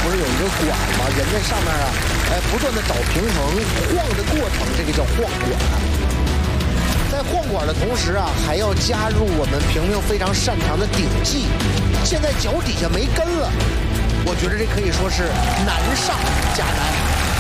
不是有一个管吗？人在上面啊，不断的找平衡，晃的过程，这个叫晃管。在晃管的同时啊，还要加入我们萍萍非常擅长的顶技。现在脚底下没跟了，我觉得这可以说是难上加难。